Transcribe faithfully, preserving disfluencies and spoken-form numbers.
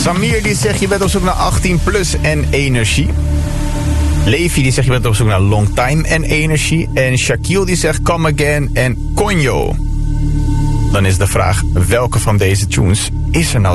Samir die zegt je bent op zoek naar achttien plus en energie. Levi die zegt je bent op zoek naar long time en energie. En Shaquille die zegt come again en Conjo. Dan is de vraag, welke van deze tunes is er nou